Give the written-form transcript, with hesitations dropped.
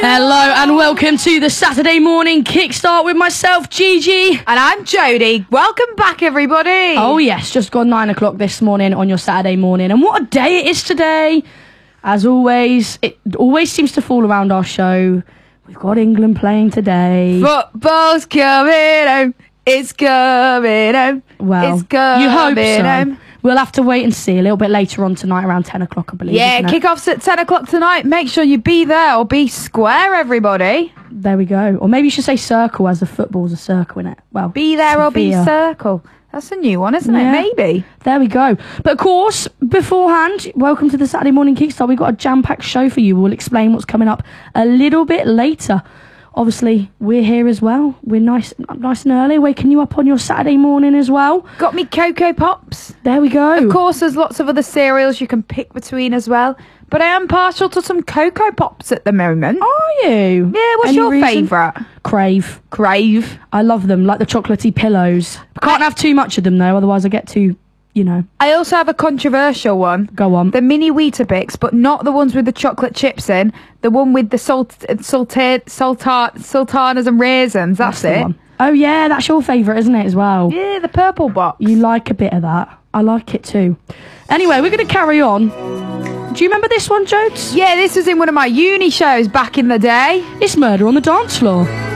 Hello and welcome to the Saturday morning kickstart with myself, Gigi. And I'm Jodie. Welcome back, everybody. Oh yes, just gone 9 o'clock this morning on your Saturday morning. And what a day it is today. As always, it always seems to fall around our show. We've got England playing today. Football's coming home. It's coming home. Well, it's coming you hope so. home. We'll have to wait and see a little bit later on tonight, around 10 o'clock, I believe. Yeah, kick-off's at 10 o'clock tonight. Make sure you be there or be square, everybody. There we go. Or maybe you should say circle, as the football's a circle, innit? Well, be there or be circle. That's a new one, isn't it? Maybe. There we go. But of course, beforehand, welcome to the Saturday morning kickstart. We've got a jam-packed show for you. We'll explain what's coming up a little bit later. Obviously, we're here as well. We're nice and early, waking you up on your Saturday morning as well. Got me Cocoa Pops. There we go. Of course, there's lots of other cereals you can pick between as well. But I am partial to some Cocoa Pops at the moment. Are you? Yeah, what's your favourite? Crave. Crave. I love them, like the chocolatey pillows. I can't have too much of them, though, otherwise I get too... You know. I also have a controversial one. Go on. The mini Weetabix, but not the ones with the chocolate chips in. The one with the sultanas and raisins. That's it. One. Oh, yeah, that's your favourite, isn't it, as well? Yeah, the purple box. You like a bit of that. I like it too. Anyway, we're going to carry on. Do you remember this one, Jodes? Yeah, this was in one of my uni shows back in the day. It's Murder on the Dance Floor.